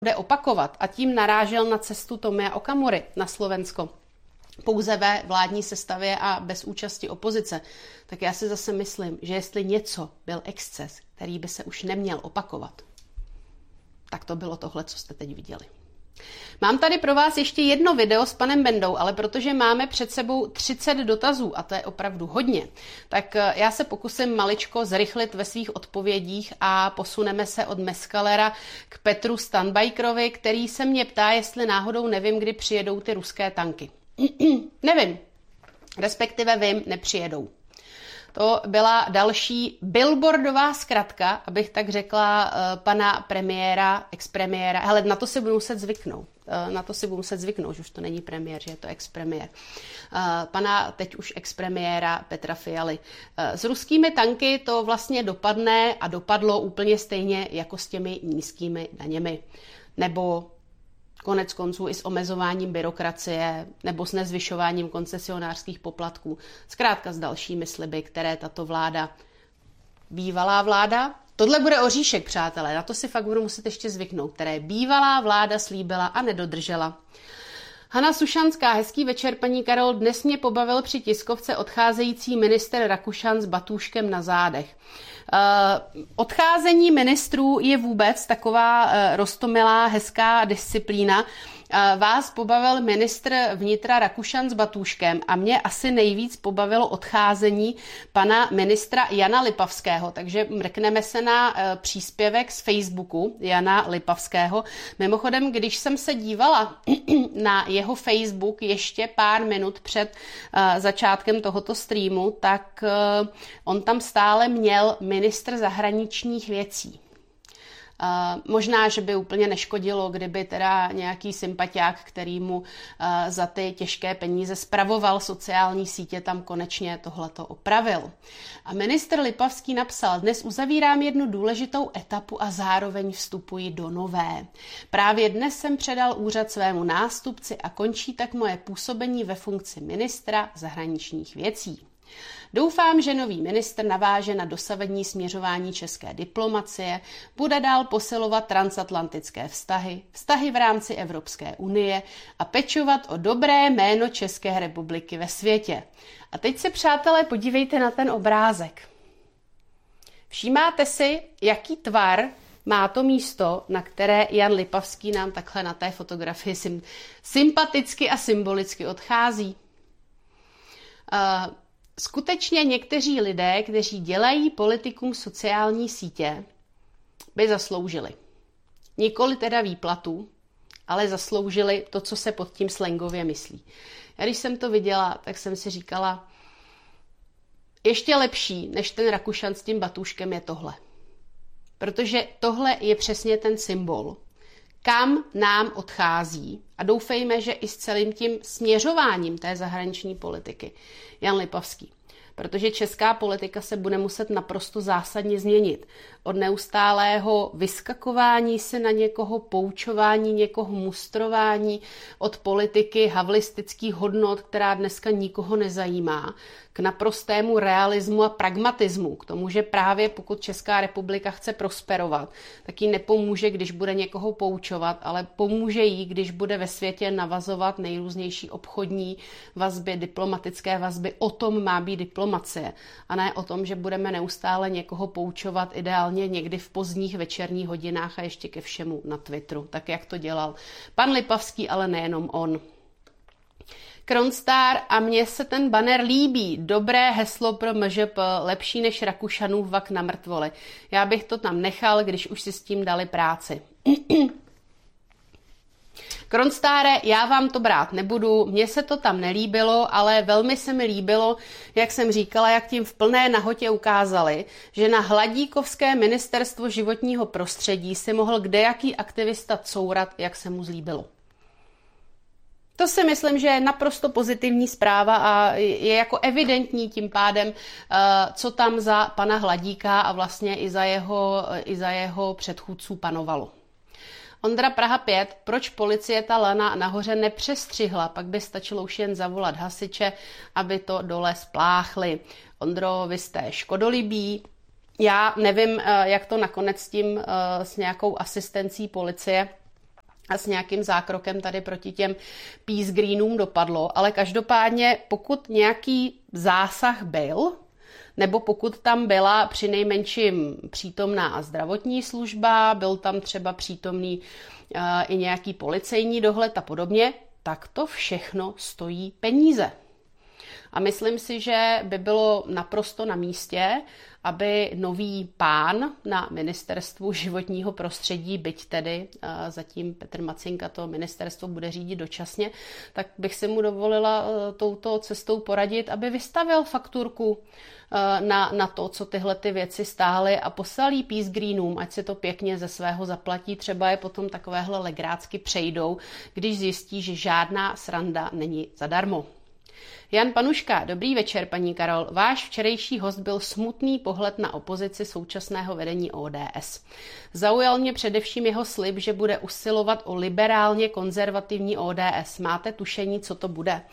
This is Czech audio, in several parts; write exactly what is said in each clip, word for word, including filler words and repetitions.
bude opakovat a tím narážel na cestu Tomia Okamury na Slovensko pouze ve vládní sestavě a bez účasti opozice, tak já si zase myslím, že jestli něco byl exces, který by se už neměl opakovat, tak to bylo tohle, co jste teď viděli. Mám tady pro vás ještě jedno video s panem Bendou, ale protože máme před sebou třicet dotazů, a to je opravdu hodně, tak já se pokusím maličko zrychlit ve svých odpovědích a posuneme se od Mescalera k Petru Stanbikerovi, který se mě ptá, jestli náhodou nevím, kdy přijedou ty ruské tanky. Nevím, respektive vím, nepřijedou. To byla další billboardová zkratka, abych tak řekla, pana premiéra, expremiéra. Hele, na to si budu muset zvyknout. Na to si budu muset zvyknout, že už to není premiér, že je to expremiér. Pana teď už expremiéra Petra Fialy. S ruskými tanky to vlastně dopadne a dopadlo úplně stejně jako s těmi nízkými daněmi. Nebo konec konců i s omezováním byrokracie nebo s nezvyšováním koncesionářských poplatků. Zkrátka s dalšími sliby, které tato vláda, bývalá vláda, tohle bude oříšek, přátelé, na to si fakt budu muset ještě zvyknout, které bývalá vláda slíbila a nedodržela. Hana Sušanská, hezký večer, paní Karol, dnes mě pobavil při tiskovce odcházející ministr Rakušan s batůžkem na zádech. Uh, odcházení ministrů je vůbec taková uh, roztomilá, hezká disciplína. Uh, vás pobavil ministr vnitra Rakušan s batůžkem a mě asi nejvíc pobavilo odcházení pana ministra Jana Lipavského, takže mrkneme se na uh, příspěvek z Facebooku Jana Lipavského. Mimochodem, když jsem se dívala na jeho Facebook ještě pár minut před uh, začátkem tohoto streamu, tak uh, on tam stále měl ministr zahraničních věcí. Uh, možná, že by úplně neškodilo, kdyby teda nějaký sympatiák, který mu uh, za ty těžké peníze spravoval sociální sítě, tam konečně tohleto opravil. A ministr Lipavský napsal, dnes uzavírám jednu důležitou etapu a zároveň vstupuji do nové. Právě dnes jsem předal úřad svému nástupci a končí tak moje působení ve funkci ministra zahraničních věcí. Doufám, že nový ministr naváže na dosavadní směřování české diplomacie, bude dál posilovat transatlantické vztahy, vztahy v rámci Evropské unie a pečovat o dobré jméno České republiky ve světě. A teď se, přátelé, podívejte na ten obrázek. Všímáte si, jaký tvar má to místo, na které Jan Lipavský nám takhle na té fotografii sym- sympaticky a symbolicky odchází? Uh, Skutečně někteří lidé, kteří dělají politikům sociální sítě, by zasloužili. Nikoli teda výplatu, ale zasloužili to, co se pod tím slangově myslí. Já když jsem to viděla, tak jsem si říkala, ještě lepší než ten Rakušan s tím batůžkem je tohle. Protože tohle je přesně ten symbol, kam nám odchází a doufejme, že i s celým tím směřováním té zahraniční politiky Jan Lipavský. Protože česká politika se bude muset naprosto zásadně změnit. Od neustálého vyskakování se na někoho, poučování někoho, mustrování, od politiky havlistických hodnot, která dneska nikoho nezajímá, k naprostému realismu a pragmatismu, k tomu, že právě pokud Česká republika chce prosperovat, tak jí nepomůže, když bude někoho poučovat, ale pomůže jí, když bude ve světě navazovat nejrůznější obchodní vazby, diplomatické vazby. O tom má být diplomacie a ne o tom, že budeme neustále někoho poučovat, ideálně někdy v pozdních večerních hodinách a ještě ke všemu na Twitteru, tak jak to dělal pan Lipavský, ale nejenom on. Kronstar, a mně se ten banner líbí. Dobré heslo pro M Ž P, lepší než Rakušanův vak na mrtvoli. Já bych to tam nechal, když už si s tím dali práci. Kronstáre, já vám to brát nebudu, mně se to tam nelíbilo, ale velmi se mi líbilo, jak jsem říkala, jak tím v plné nahotě ukázali, že na hladíkovské ministerstvo životního prostředí si mohl kdejaký aktivista courat, jak se mu zlíbilo. To si myslím, že je naprosto pozitivní zpráva a je jako evidentní tím pádem, co tam za pana Hladíka a vlastně i za jeho, i za jeho předchůdců panovalo. Ondra Praha pět, proč policie ta lana nahoře nepřestřihla, pak by stačilo už jen zavolat hasiče, aby to dole spláchli. Ondro, vy jste škodolibý. Já nevím, jak to nakonec s tím, s nějakou asistencí policie a s nějakým zákrokem tady proti těm peace greenům dopadlo, ale každopádně pokud nějaký zásah byl, nebo pokud tam byla přinejmenším přítomná zdravotní služba, byl tam třeba přítomný uh, i nějaký policejní dohled a podobně, tak to všechno stojí peníze. A myslím si, že by bylo naprosto na místě, aby nový pán na ministerstvu životního prostředí, byť tedy uh, zatím Petr Macinka to ministerstvo bude řídit dočasně, tak bych si mu dovolila uh, touto cestou poradit, aby vystavil fakturku uh, na, na to, co tyhle ty věci stály a poslal jí peace greenům, ať si to pěkně ze svého zaplatí, třeba je potom takovéhle legrácky přejdou, když zjistí, že žádná sranda není zadarmo. Jan Panuška, dobrý večer, paní Karol. Váš včerejší host byl smutný pohled na opozici současného vedení O D S. Zaujal mě především jeho slib, že bude usilovat o liberálně konzervativní O D S. Máte tušení, co to bude?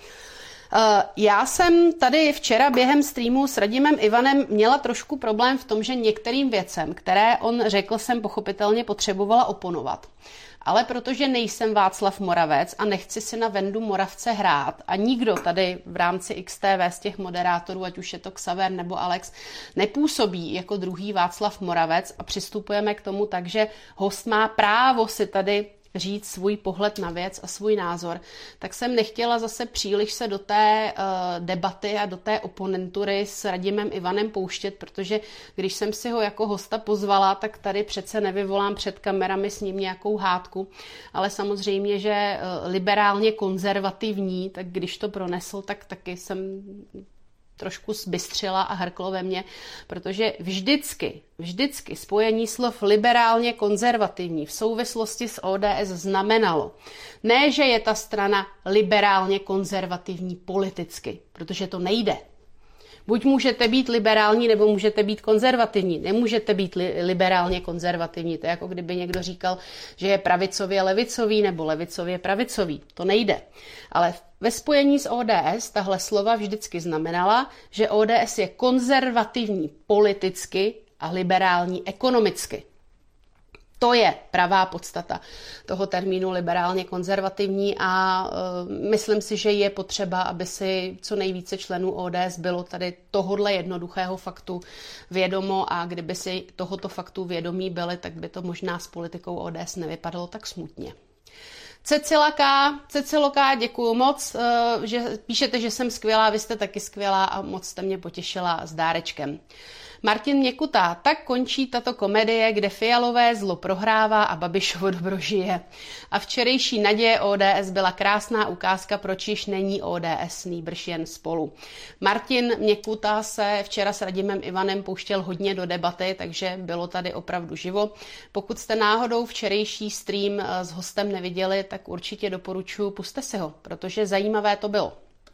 Já jsem tady včera během streamu s Radimem Ivanem měla trošku problém v tom, že některým věcem, které on řekl, jsem pochopitelně potřebovala oponovat. Ale protože nejsem Václav Moravec a nechci si na Vendu Moravce hrát a nikdo tady v rámci X T V z těch moderátorů, ať už je to Xaver nebo Alex, nepůsobí jako druhý Václav Moravec a přistupujeme k tomu tak, že host má právo si tady říct svůj pohled na věc a svůj názor, tak jsem nechtěla zase příliš se do té uh, debaty a do té oponentury s Radimem Ivanem pouštět, protože když jsem si ho jako hosta pozvala, tak tady přece nevyvolám před kamerami s ním nějakou hádku, ale samozřejmě, že uh, liberálně konzervativní, tak když to pronesl, tak taky jsem trošku zbystřila a hrklo ve mně, protože vždycky, vždycky spojení slov liberálně konzervativní v souvislosti s O D S znamenalo, ne, že je ta strana liberálně konzervativní politicky, protože to nejde. Buď můžete být liberální, nebo můžete být konzervativní. Nemůžete být li- liberálně konzervativní. To je jako kdyby někdo říkal, že je pravicově levicový nebo levicově pravicový. To nejde. Ale ve spojení s O D S tahle slova vždycky znamenala, že O D S je konzervativní politicky a liberální ekonomicky. To je pravá podstata toho termínu liberálně konzervativní a uh, myslím si, že je potřeba, aby si co nejvíce členů O D S bylo tady tohodle jednoduchého faktu vědomo a kdyby si tohoto faktu vědomí byli, tak by to možná s politikou O D S nevypadalo tak smutně. Cecilaká, Ceciloká, děkuju moc, uh, že píšete, že jsem skvělá, vy jste taky skvělá a moc jste mě potěšila s dárečkem. Martin Měkuta, tak končí tato komedie, kde Fialové zlo prohrává a Babišovo dobro žije. A včerejší naděje O D S byla krásná ukázka, proč již není O D S, nýbrž jen Spolu. Martin Měkuta se včera s Radimem Ivanem pouštěl hodně do debaty, takže bylo tady opravdu živo. Pokud jste náhodou včerejší stream s hostem neviděli, tak určitě doporučuji, pusťte si ho, protože zajímavé to bylo.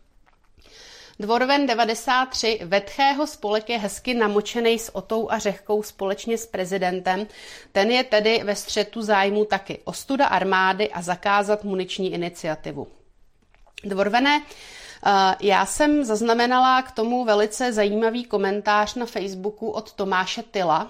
Dvorven devadesát tři, Vetchého spolek je hezky namočenej s Otou a Řehkou společně s prezidentem. Ten je tedy ve střetu zájmu taky. Ostuda armády a zakázat muniční iniciativu. Dvorvené, já jsem zaznamenala k tomu velice zajímavý komentář na Facebooku od Tomáše Tyla,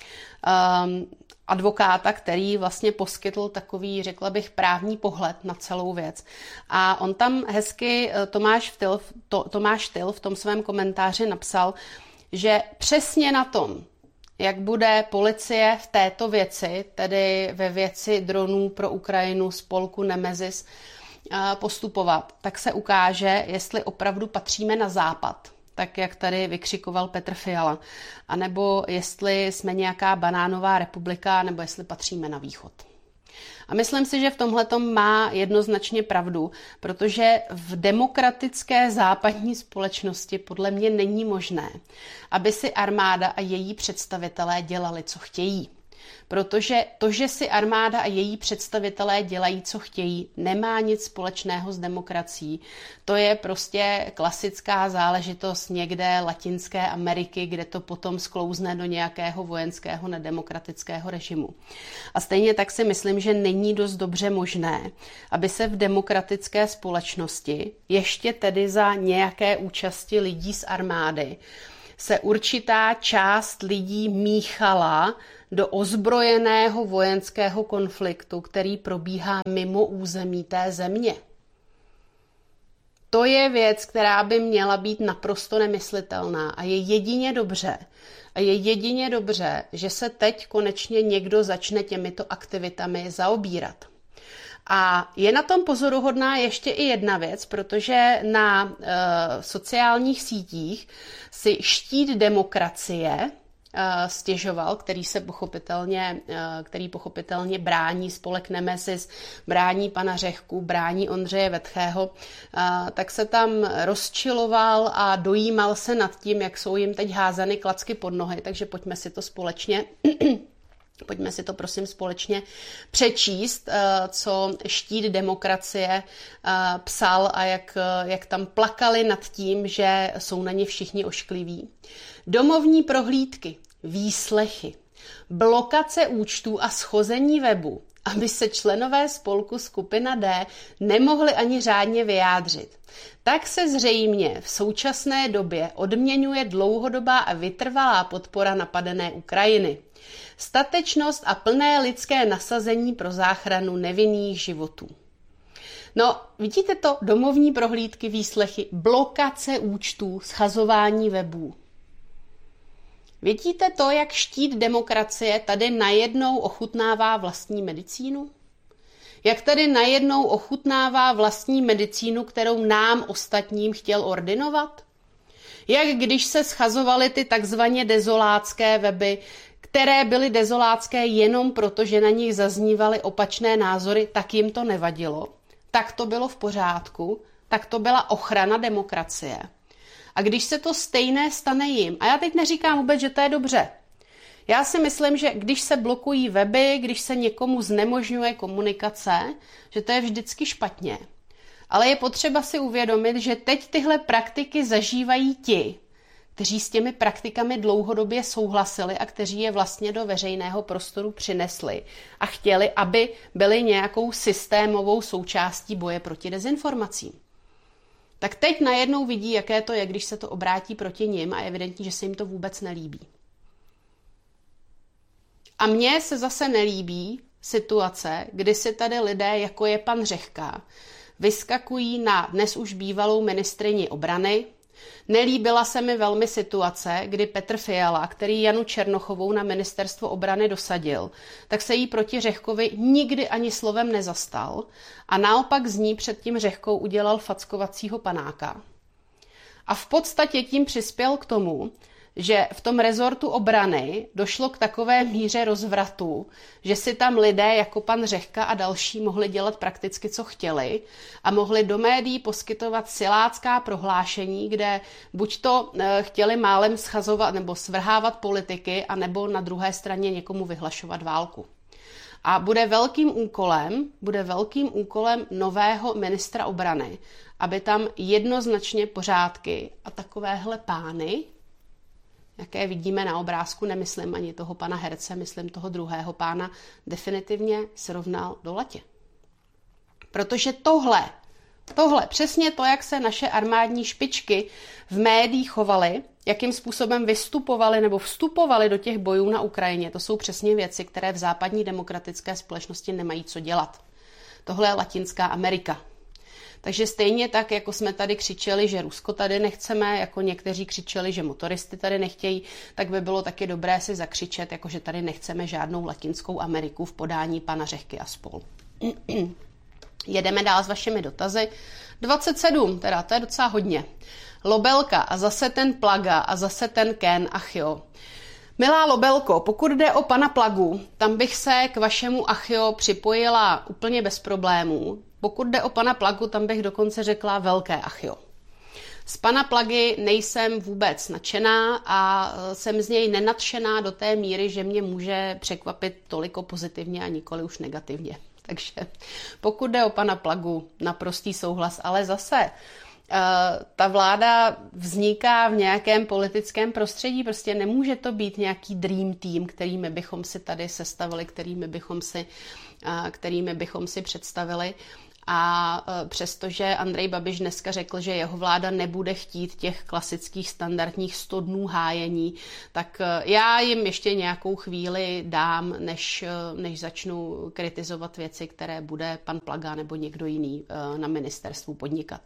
advokáta, který vlastně poskytl takový, řekla bych, právní pohled na celou věc. A on tam hezky, Tomáš Tyl, to, Tomáš Tyl v tom svém komentáři napsal, že přesně na tom, jak bude policie v této věci, tedy ve věci dronů pro Ukrajinu spolku Nemezis, postupovat, tak se ukáže, jestli opravdu patříme na západ, tak jak tady vykřikoval Petr Fiala, anebo jestli jsme nějaká banánová republika, nebo jestli patříme na východ. A myslím si, že v tomhletom má jednoznačně pravdu, protože v demokratické západní společnosti podle mě není možné, aby si armáda a její představitelé dělali, co chtějí. Protože to, že si armáda a její představitelé dělají, co chtějí, nemá nic společného s demokracií. To je prostě klasická záležitost někde Latinské Ameriky, kde to potom sklouzne do nějakého vojenského nedemokratického režimu. A stejně tak si myslím, že není dost dobře možné, aby se v demokratické společnosti, ještě tedy za nějaké účasti lidí z armády, se určitá část lidí míchala do ozbrojeného vojenského konfliktu, který probíhá mimo území té země. To je věc, která by měla být naprosto nemyslitelná a je jedině dobře. A je jedině dobře, že se teď konečně někdo začne těmito aktivitami zaobírat. A je na tom pozoruhodná ještě i jedna věc, protože na e, sociálních sítích si štít demokracie e, stěžoval, který se pochopitelně, e, který pochopitelně brání spolek Nemesis, brání pana Řehku, brání Ondřeje Vetchého, e, tak se tam rozčiloval a dojímal se nad tím, jak jsou jim teď házeny klacky pod nohy, takže pojďme si to společně Pojďme si to prosím společně přečíst, co štít demokracie psal a jak, jak tam plakali nad tím, že jsou na ně všichni oškliví. Domovní prohlídky, výslechy, blokace účtů a schození webu, aby se členové spolku Skupina D nemohli ani řádně vyjádřit. Tak se zřejmě v současné době odměňuje dlouhodobá a vytrvalá podpora napadené Ukrajiny. Statečnost a plné lidské nasazení pro záchranu nevinných životů. No, vidíte to? Domovní prohlídky, výslechy, blokace účtů, schazování webů. Vidíte to, jak štít demokracie tady najednou ochutnává vlastní medicínu? Jak tady najednou ochutnává vlastní medicínu, kterou nám ostatním chtěl ordinovat? Jak když se schazovaly ty takzvaně dezolátské weby, které byly dezolátské jenom proto, že na nich zaznívaly opačné názory, tak jim to nevadilo. Tak to bylo v pořádku, tak to byla ochrana demokracie. A když se to stejné stane jim, a já teď neříkám vůbec, že to je dobře. Já si myslím, že když se blokují weby, když se někomu znemožňuje komunikace, že to je vždycky špatně. Ale je potřeba si uvědomit, že teď tyhle praktiky zažívají ti, kteří s těmi praktikami dlouhodobě souhlasili a kteří je vlastně do veřejného prostoru přinesli a chtěli, aby byly nějakou systémovou součástí boje proti dezinformacím. Tak teď najednou vidí, jaké to je, když se to obrátí proti nim a je evidentní, že se jim to vůbec nelíbí. A mně se zase nelíbí situace, kdy si tady lidé, jako je pan Řehka, vyskakují na dnes už bývalou ministryni obrany. Nelíbila se mi velmi situace, kdy Petr Fiala, který Janu Černochovou na ministerstvo obrany dosadil, tak se jí proti Řehkovi nikdy ani slovem nezastal a naopak z ní před tím Řehkou udělal fackovacího panáka. A v podstatě tím přispěl k tomu, že v tom rezortu obrany došlo k takové míře rozvratu, že si tam lidé jako pan Řehka a další mohli dělat prakticky, co chtěli a mohli do médií poskytovat silácká prohlášení, kde buď to chtěli málem schazovat nebo svrhávat politiky, anebo na druhé straně někomu vyhlašovat válku. A bude velkým úkolem, bude velkým úkolem nového ministra obrany, aby tam jednoznačně pořádky a takovéhle pány, jaké vidíme na obrázku, nemyslím ani toho pana herce, myslím toho druhého pána, definitivně srovnal do latě. Protože tohle, tohle, přesně to, jak se naše armádní špičky v médiích chovaly, jakým způsobem vystupovaly nebo vstupovaly do těch bojů na Ukrajině, to jsou přesně věci, které v západní demokratické společnosti nemají co dělat. Tohle je Latinská Amerika. Takže stejně tak, jako jsme tady křičeli, že Rusko tady nechceme, jako někteří křičeli, že motoristy tady nechtějí, tak by bylo taky dobré si zakřičet, jako že tady nechceme žádnou Latinskou Ameriku v podání pana Řehky a spol. Jedeme dál s vašimi dotazy. dvacet sedm, teda to je docela hodně. Lobelka a zase ten Plaga a zase ten Ken, ach jo. Milá Lobelko, pokud jde o pana Plagu, tam bych se k vašemu ach jo připojila úplně bez problémů. Pokud jde o pana Plagu, tam bych dokonce řekla velké ach jo. Z pana Plagy nejsem vůbec nadšená a jsem z něj nenadšená do té míry, že mě může překvapit toliko pozitivně a nikoli už negativně. Takže pokud jde o pana Plagu, naprostý souhlas, ale zase ta vláda vzniká v nějakém politickém prostředí, prostě nemůže to být nějaký dream team, kterými bychom si tady sestavili, kterými bychom si, kterými bychom si představili. A přestože Andrej Babiš dneska řekl, že jeho vláda nebude chtít těch klasických standardních sto dnů hájení, tak já jim ještě nějakou chvíli dám, než, než začnu kritizovat věci, které bude pan Plaga nebo někdo jiný na ministerstvu podnikat.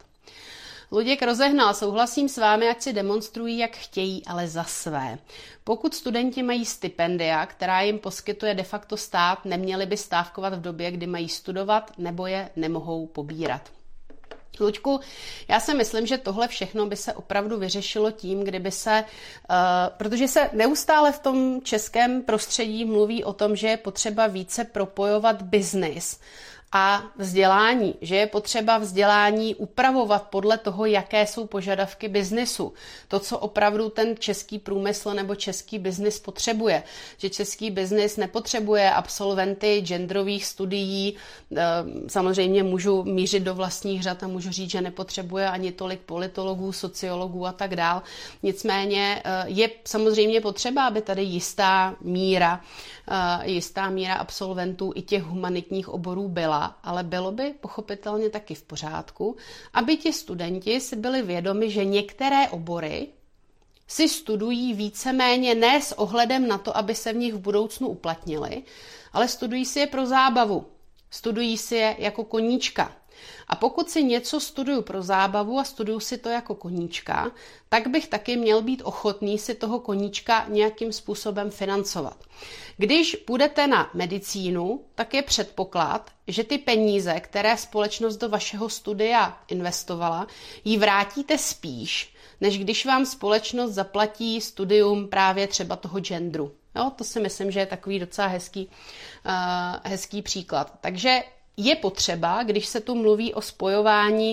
Luděk rozehnal, souhlasím s vámi, ať si demonstrují, jak chtějí, ale za své. Pokud studenti mají stipendia, která jim poskytuje de facto stát, neměli by stávkovat v době, kdy mají studovat, nebo je nemohou pobírat. Luďku, já si myslím, že tohle všechno by se opravdu vyřešilo tím, kdyby se, uh, protože se neustále v tom českém prostředí mluví o tom, že je potřeba více propojovat biznis a vzdělání, že je potřeba vzdělání upravovat podle toho, jaké jsou požadavky biznisu. To, co opravdu ten český průmysl nebo český biznis potřebuje. Že český biznis nepotřebuje absolventy genderových studií, samozřejmě můžu mířit do vlastních řad a můžu říct, že nepotřebuje ani tolik politologů, sociologů a tak dál. Nicméně je samozřejmě potřeba, aby tady jistá míra, jistá míra absolventů i těch humanitních oborů byla, ale bylo by pochopitelně taky v pořádku, aby ti studenti si byli vědomi, že některé obory si studují víceméně ne s ohledem na to, aby se v nich v budoucnu uplatnili, ale studují si je pro zábavu. Studují si je jako koníčka. A pokud si něco studuju pro zábavu a studuju si to jako koníčka, tak bych taky měl být ochotný si toho koníčka nějakým způsobem financovat. Když půjdete na medicínu, tak je předpoklad, že ty peníze, které společnost do vašeho studia investovala, jí vrátíte spíš, než když vám společnost zaplatí studium právě třeba toho genderu. Jo, to si myslím, že je takový docela hezký, uh, hezký příklad. Takže je potřeba, když se tu mluví o spojování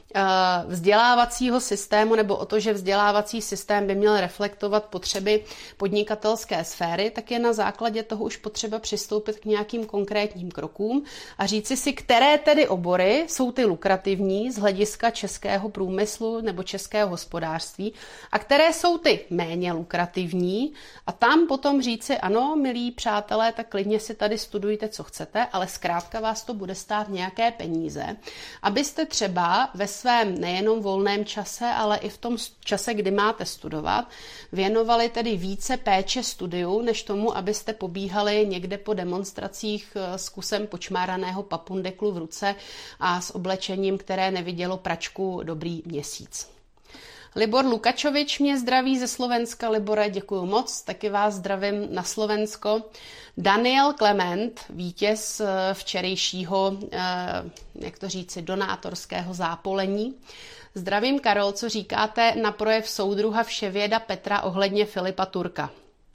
vzdělávacího systému nebo o to, že vzdělávací systém by měl reflektovat potřeby podnikatelské sféry, tak je na základě toho už potřeba přistoupit k nějakým konkrétním krokům a říci si, které tedy obory jsou ty lukrativní z hlediska českého průmyslu nebo českého hospodářství a které jsou ty méně lukrativní a tam potom říci, ano, milí přátelé, tak klidně si tady studujte, co chcete, ale zkrátka vás to bude stát nějaké peníze, abyste třeba ve svém nejenom volném čase, ale i v tom čase, kdy máte studovat, věnovali tedy více péče studiu, než tomu, abyste pobíhali někde po demonstracích s kusem počmáraného papundeklu v ruce a s oblečením, které nevidělo pračku dobrý měsíc. Libor Lukačovič mě zdraví ze Slovenska. Libore, děkuju moc, taky vás zdravím na Slovensko. Daniel Klement, vítěz včerejšího, jak to říci, donátorského zápolení. Zdravím, Karol, co říkáte na projev soudruha Vševěda Petra ohledně Filipa Turka?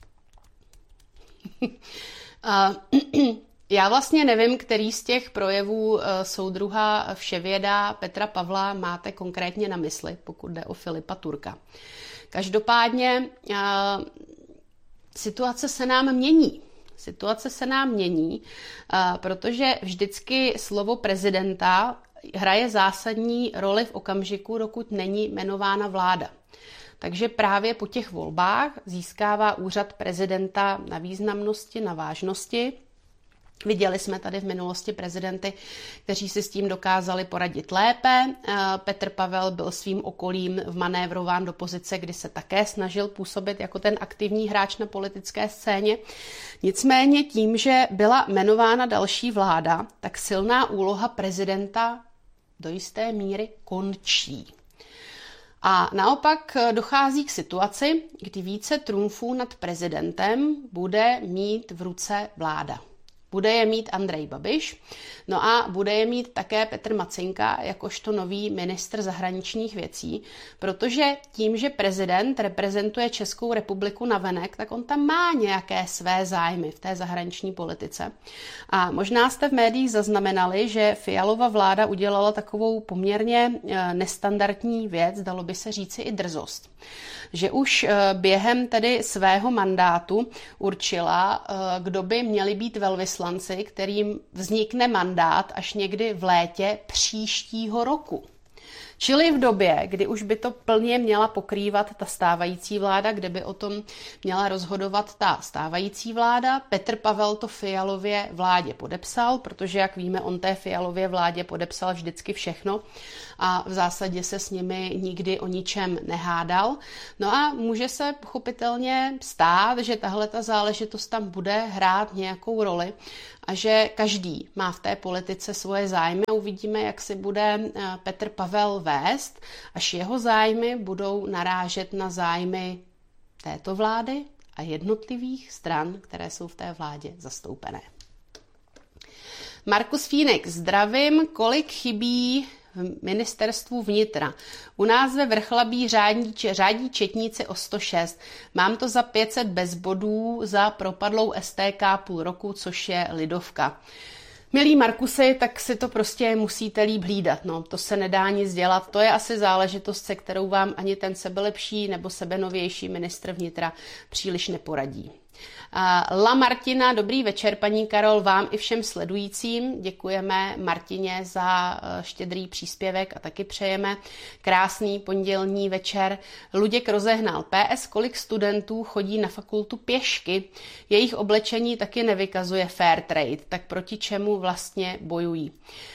Já vlastně nevím, který z těch projevů soudruha Vševěda Petra Pavla máte konkrétně na mysli, pokud jde o Filipa Turka. Každopádně situace se nám mění. Situace se nám mění, protože vždycky slovo prezidenta hraje zásadní roli v okamžiku, dokud není jmenována vláda. Takže právě po těch volbách získává úřad prezidenta na významnosti, na vážnosti. Viděli jsme tady v minulosti prezidenty, kteří si s tím dokázali poradit lépe. Petr Pavel byl svým okolím vmanévrován do pozice, kdy se také snažil působit jako ten aktivní hráč na politické scéně. Nicméně tím, že byla jmenována další vláda, tak silná úloha prezidenta do jisté míry končí. A naopak dochází k situaci, kdy více trumfů nad prezidentem bude mít v ruce vláda. Bude je mít Andrej Babiš, no a bude je mít také Petr Macinka jakožto nový ministr zahraničních věcí, protože tím, že prezident reprezentuje Českou republiku navenek, tak on tam má nějaké své zájmy v té zahraniční politice. A možná jste v médiích zaznamenali, že Fialova vláda udělala takovou poměrně nestandardní věc, dalo by se říci i drzost. Že už během tedy svého mandátu určila, kdo by měli být velvyslanci, kterým vznikne mandát až někdy v létě příštího roku. Čili v době, kdy už by to plně měla pokrývat ta stávající vláda, kde by o tom měla rozhodovat ta stávající vláda, Petr Pavel to Fialově vládě podepsal, protože, jak víme, on té Fialově vládě podepsal vždycky všechno a v zásadě se s nimi nikdy o ničem nehádal. No a může se pochopitelně stát, že tahle ta záležitost tam bude hrát nějakou roli a že každý má v té politice svoje zájmy a uvidíme, jak si bude Petr Pavel vést, až jeho zájmy budou narážet na zájmy této vlády a jednotlivých stran, které jsou v té vládě zastoupené. Markus Fínek, zdravím, kolik chybí v ministerstvu vnitra. U nás ve Vrchlabí řádí, řádí četníci o sto šest. Mám to za pět set bez bodů za propadlou S T K půl roku, což je lidovka. Milí Markusy, tak si to prostě musíte líp hlídat. No, to se nedá nic dělat. To je asi záležitost, se kterou vám ani ten sebelepší nebo sebenovější ministr vnitra příliš neporadí. La Martina, dobrý večer, paní Karol, vám i všem sledujícím. Děkujeme Martině za štědrý příspěvek a taky přejeme krásný pondělní večer. Luděk rozehnal. P S, kolik studentů chodí na fakultu pěšky? Jejich oblečení taky nevykazuje fair trade, tak proti čemu vlastně bojují?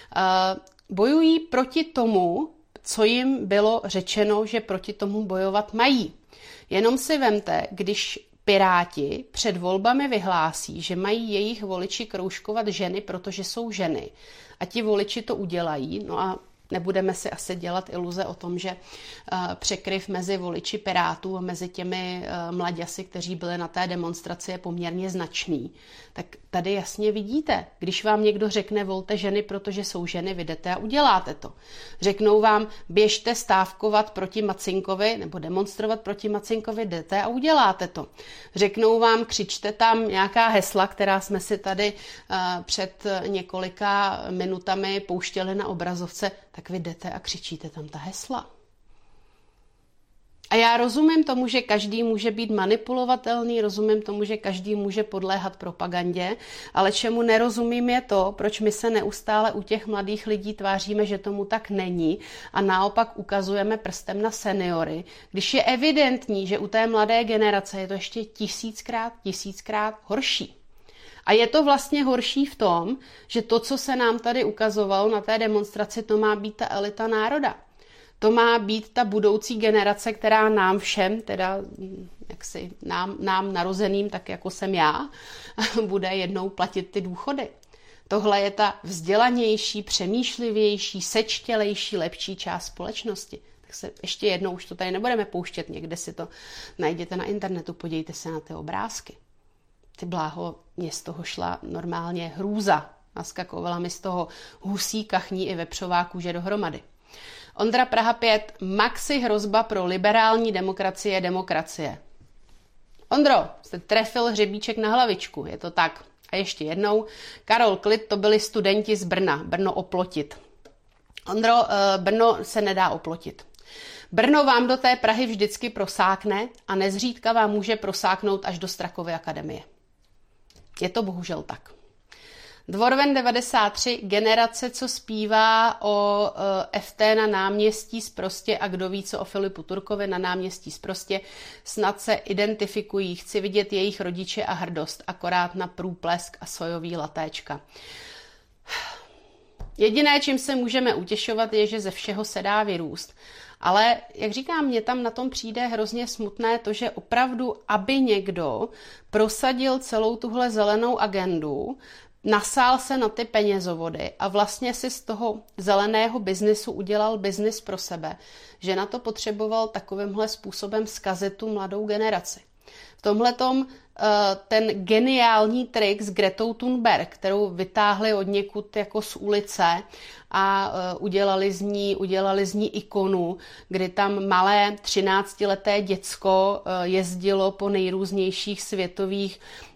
Bojují proti tomu, co jim bylo řečeno, že proti tomu bojovat mají. Jenom si vemte, když Piráti před volbami vyhlásí, že mají jejich voliči kroužkovat ženy, protože jsou ženy. A ti voliči to udělají. No a nebudeme si asi dělat iluze o tom, že překryv mezi voliči Pirátů a mezi těmi mladěsi, kteří byli na té demonstraci, je poměrně značný. Tak tady jasně vidíte, když vám někdo řekne volte ženy, protože jsou ženy, vy jdete a uděláte to. Řeknou vám běžte stávkovat proti Macinkovi nebo demonstrovat proti Macinkovi, jdete a uděláte to. Řeknou vám křičte tam nějaká hesla, která jsme si tady před několika minutami pouštěli na obrazovce, tak vy jdete a křičíte tam ta hesla. A já rozumím tomu, že každý může být manipulovatelný, rozumím tomu, že každý může podléhat propagandě, ale čemu nerozumím je to, proč my se neustále u těch mladých lidí tváříme, že tomu tak není a naopak ukazujeme prstem na seniory, když je evidentní, že u té mladé generace je to ještě tisíckrát, tisíckrát horší. A je to vlastně horší v tom, že to, co se nám tady ukazovalo na té demonstraci, to má být ta elita národa. To má být ta budoucí generace, která nám všem, teda jaksi nám, nám narozeným, tak jako jsem já, bude jednou platit ty důchody. Tohle je ta vzdělanější, přemýšlivější, sečtělejší, lepší část společnosti. Tak se ještě jednou, už to tady nebudeme pouštět, někde si to najděte na internetu, podívejte se na ty obrázky. Ty bláho, mě z toho šla normálně hrůza. Naskakovala mi z toho husí, kachní i vepřová kůže dohromady. Ondra Praha pět. Maxi hrozba pro liberální demokracie demokracie. Ondro, jste trefil hřebíček na hlavičku, je to tak. A ještě jednou. Karol Klid, to byli studenti z Brna. Brno oplotit. Ondro, Brno se nedá oplotit. Brno vám do té Prahy vždycky prosákne a nezřídka vám může prosáknout až do Strakovy akademie. Je to bohužel tak. Dvorven devadesát tři, generace, co zpívá o e, F T na náměstí Sprostě a kdo ví, co o Filipu Turkovi na náměstí Sprostě, snad se identifikují, chci vidět jejich rodiče a hrdost, akorát na průplesk a sojový latéčka. Jediné, čím se můžeme utěšovat, je, že ze všeho se dá vyrůst. Ale, jak říkám, mně tam na tom přijde hrozně smutné to, že opravdu, aby někdo prosadil celou tuhle zelenou agendu, nasál se na ty penězovody a vlastně si z toho zeleného biznisu udělal biznis pro sebe, že na to potřeboval takovýmhle způsobem zkazit tu mladou generaci. V tomhletom ten geniální trik s Gretou Thunberg, kterou vytáhli od někud jako z ulice a udělali z ní, udělali z ní ikonu, kdy tam malé třináctileté děcko jezdilo po nejrůznějších světových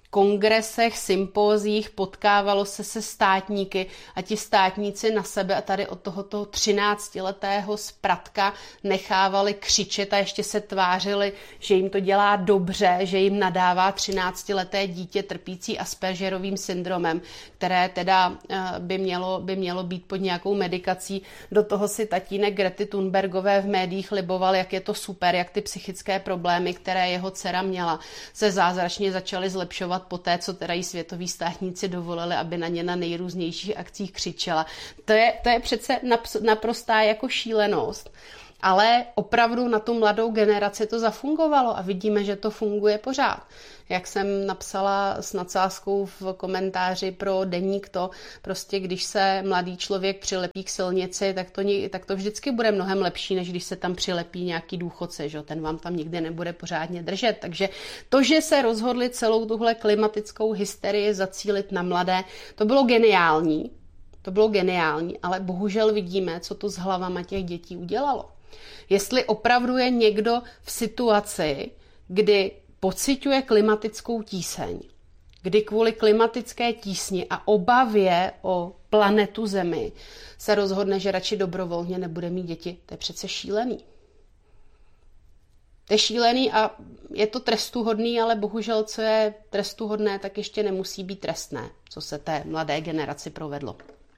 kongresech, sympóziích, potkávalo se se státníky a ti státníci na sebe a tady od tohoto třináctiletého spratka nechávali křičet a ještě se tvářili, že jim to dělá dobře, že jim nadává třináctileté dítě trpící Aspergerovým syndromem, které teda by mělo, by mělo být pod nějakou medikací. Do toho si tatínek Grety Thunbergové v médiích liboval, jak je to super, jak ty psychické problémy, které jeho dcera měla, se zázračně začaly zlepšovat po té, co teda jí světoví státníci dovolili, aby na ně na nejrůznějších akcích křičela. To je, to je přece naprostá jako šílenost. Ale opravdu na tu mladou generaci to zafungovalo a vidíme, že to funguje pořád. Jak jsem napsala s nadsázkou v komentáři pro Deník to, prostě když se mladý člověk přilepí k silnici, tak to, tak to vždycky bude mnohem lepší, než když se tam přilepí nějaký důchodce, že? Ten vám tam nikdy nebude pořádně držet. Takže to, že se rozhodli celou tuhle klimatickou hysterii zacílit na mladé, to bylo geniální. To bylo geniální, ale bohužel vidíme, co to s hlavama těch dětí udělalo. Jestli opravdu je někdo v situaci, kdy pociťuje klimatickou tíseň, kdy kvůli klimatické tísni a obavě o planetu Zemi se rozhodne, že radši dobrovolně nebude mít děti, to je přece šílený. To je šílený a je to trestuhodný, ale bohužel, co je trestuhodné, tak ještě nemusí být trestné, co se té mladé generaci provedlo.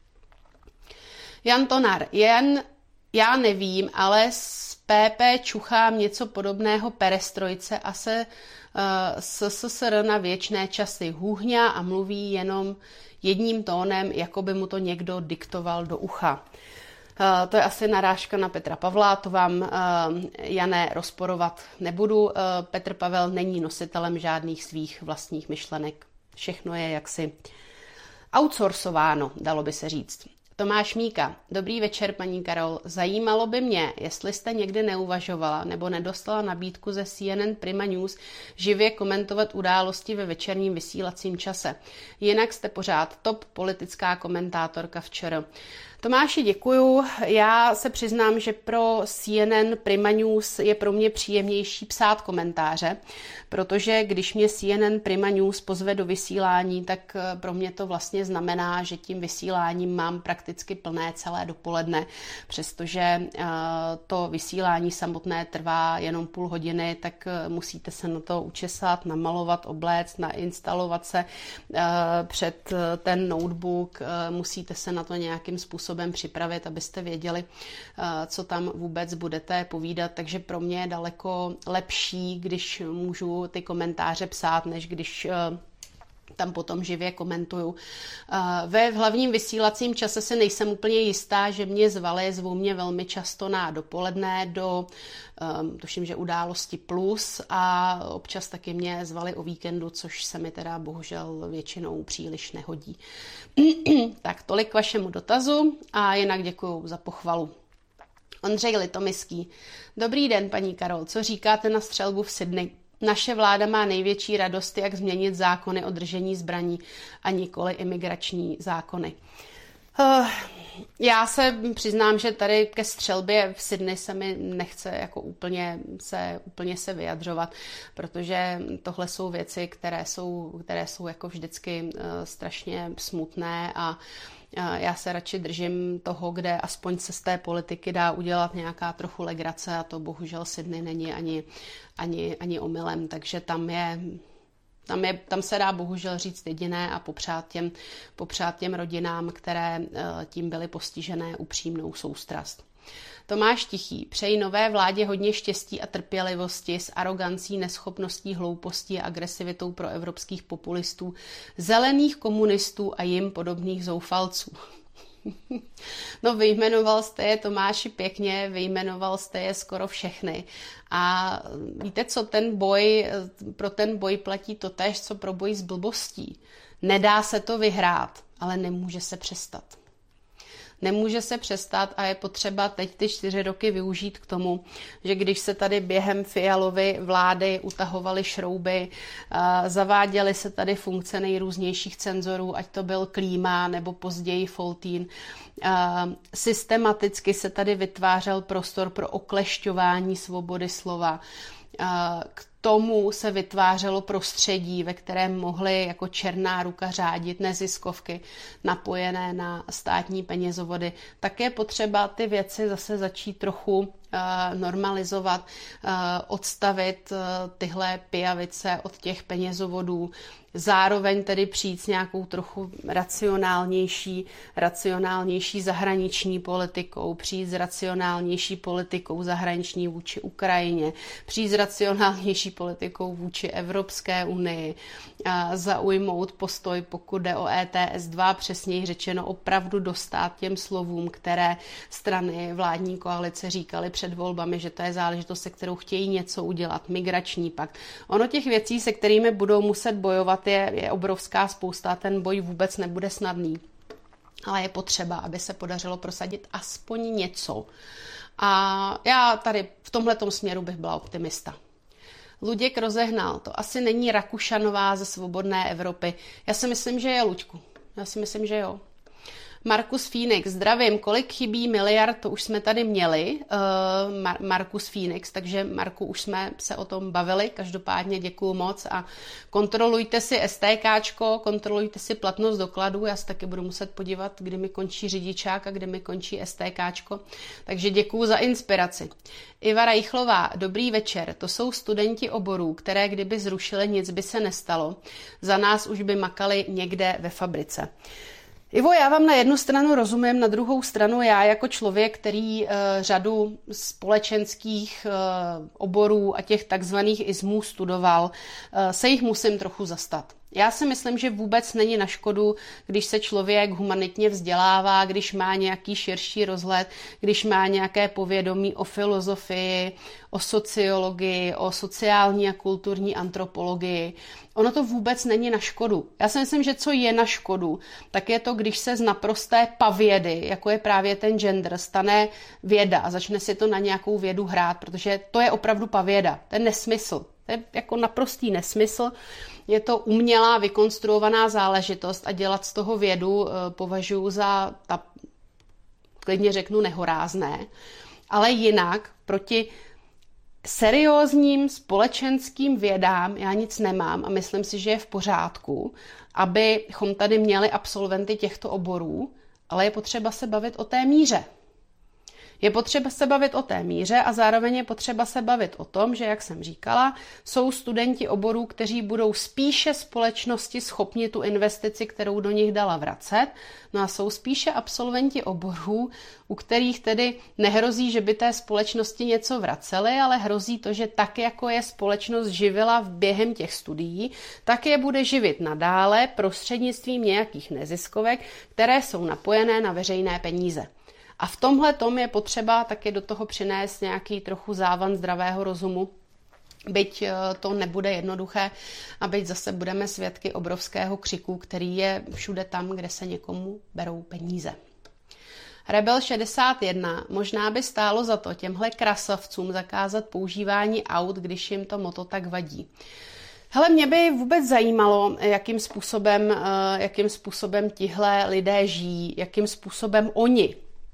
Jan Tonar, jen já nevím, ale z P P čuchám něco podobného perestrojce a se uh, S S S R na věčné časy hůhňá a mluví jenom jedním tónem, jako by mu to někdo diktoval do ucha. Uh, to je asi narážka na Petra Pavla, to vám, uh, Jané, rozporovat nebudu. Uh, Petr Pavel není nositelem žádných svých vlastních myšlenek. Všechno je jaksi outsourcováno, dalo by se říct. Tomáš Míka. Dobrý večer, paní Karol. Zajímalo by mě, jestli jste někdy neuvažovala nebo nedostala nabídku ze C N N Prima News živě komentovat události ve večerním vysílacím čase. Jinak jste pořád top politická komentátorka včera. Tomáši, děkuju. Já se přiznám, že pro C N N Prima News je pro mě příjemnější psát komentáře, protože když mě C N N Prima News pozve do vysílání, tak pro mě to vlastně znamená, že tím vysíláním mám prakticky plné celé dopoledne, přestože to vysílání samotné trvá jenom půl hodiny, tak musíte se na to učesat, namalovat, obléct, nainstalovat se před ten notebook, musíte se na to nějakým způsobem připravit, abyste věděli, co tam vůbec budete povídat, takže pro mě je daleko lepší, když můžu ty komentáře psát, než když tam potom živě komentuju. Ve hlavním vysílacím čase se nejsem úplně jistá, že mě zvali, zvou mě velmi často na dopoledne do, tuším, že Události plus a občas taky mě zvali o víkendu, což se mi teda bohužel většinou příliš nehodí. Tak tolik k vašemu dotazu a jinak děkuju za pochvalu. Ondřej Litomiský. Dobrý den, paní Karol, co říkáte na střelbu v Sydney? Naše vláda má největší radost, jak změnit zákony o držení zbraní a nikoli imigrační zákony. Já se přiznám, že tady ke střelbě v Sydney se mi nechce jako úplně se, úplně se vyjadřovat, protože tohle jsou věci, které jsou, které jsou jako vždycky strašně smutné a já se radši držím toho, kde aspoň se z té politiky dá udělat nějaká trochu legrace a to bohužel Sydney není ani, ani, ani omylem, takže tam je, tam je, tam se dá bohužel říct jediné a popřát těm, popřát těm rodinám, které tím byly postižené, upřímnou soustrast. Tomáš Tichý. Přeji nové vládě hodně štěstí a trpělivosti s arogancí, neschopností, hloupostí a agresivitou pro evropských populistů, zelených komunistů a jim podobných zoufalců. No, vyjmenoval jste je, Tomáši, pěkně, vyjmenoval jste je skoro všechny. A víte co, ten boj, pro ten boj platí totéž, co pro boj s blbostí. Nedá se to vyhrát, ale nemůže se přestat. Nemůže se přestat a je potřeba teď ty čtyři roky využít k tomu, že když se tady během Fialovy vlády utahovaly šrouby, zaváděly se tady funkce nejrůznějších cenzorů, ať to byl Klíma nebo později Foltín, systematicky se tady vytvářel prostor pro oklešťování svobody slova. tomu se vytvářelo prostředí, ve kterém mohly jako černá ruka řádit neziskovky napojené na státní penězovody, tak je potřeba ty věci zase začít trochu normalizovat, odstavit tyhle pijavice od těch penězovodů, zároveň tedy přijít s nějakou trochu racionálnější, racionálnější zahraniční politikou, přijít s racionálnější politikou zahraniční vůči Ukrajině, přijít s racionálnější politikou vůči Evropské unii, zaujmout postoj, pokud jde o E T S dva, přesněji řečeno opravdu dostát těm slovům, které strany vládní koalice říkaly před volbami, že to je záležitost, se kterou chtějí něco udělat, migrační pakt. Ono těch věcí, se kterými budou muset bojovat, je, je obrovská spousta, ten boj vůbec nebude snadný. Ale je potřeba, aby se podařilo prosadit aspoň něco. A já tady v tomhletom směru bych byla optimista. Luděk rozehnal, to asi není Rakušanová ze Svobodné Evropy. Já si myslím, že je, Luďku. Já si myslím, že jo. Markus Phoenix, zdravím, kolik chybí miliard, to už jsme tady měli, uh, Mar- Markus Phoenix, takže Marku, už jsme se o tom bavili, každopádně děkuju moc a kontrolujte si STKčko, kontrolujte si platnost dokladů, já se taky budu muset podívat, kdy mi končí řidičák a kdy mi končí STKčko, takže děkuju za inspiraci. Iva Rajchlová, dobrý večer, to jsou studenti oborů, které kdyby zrušili, nic by se nestalo, za nás už by makali někde ve fabrice. Ivo, já vám na jednu stranu rozumím, na druhou stranu já jako člověk, který uh, řadu společenských uh, oborů a těch takzvaných ismů studoval, uh, se jich musím trochu zastat. Já si myslím, že vůbec není na škodu, když se člověk humanitně vzdělává, když má nějaký širší rozhled, když má nějaké povědomí o filozofii, o sociologii, o sociální a kulturní antropologii. Ono to vůbec není na škodu. Já si myslím, že co je na škodu, tak je to, když se z naprosté pavědy, jako je právě ten gender, stane věda a začne si to na nějakou vědu hrát, protože to je opravdu pavěda, to je nesmysl. To je jako naprostý nesmysl. Je to umělá, vykonstruovaná záležitost a dělat z toho vědu považuji za, ta, klidně řeknu, nehorázné. Ale jinak proti seriózním společenským vědám já nic nemám a myslím si, že je v pořádku, abychom tady měli absolventy těchto oborů, ale je potřeba se bavit o té míře. Je potřeba se bavit o té míře a zároveň je potřeba se bavit o tom, že, jak jsem říkala, jsou studenti oborů, kteří budou spíše společnosti schopni tu investici, kterou do nich dala, vracet. No a jsou spíše absolventi oborů, u kterých tedy nehrozí, že by té společnosti něco vraceli, ale hrozí to, že tak, jako je společnost živila v během těch studií, tak je bude živit nadále prostřednictvím nějakých neziskovek, které jsou napojené na veřejné peníze. A v tomhle tom je potřeba taky do toho přinést nějaký trochu závan zdravého rozumu, byť to nebude jednoduché a byť zase budeme svědky obrovského křiku, který je všude tam, kde se někomu berou peníze. Rebel šedesát jedna. Možná by stálo za to těmhle krasavcům zakázat používání aut, když jim to moto tak vadí. Hele, mě by vůbec zajímalo, jakým způsobem, jakým způsobem tihle lidé žijí, jakým způsobem oni,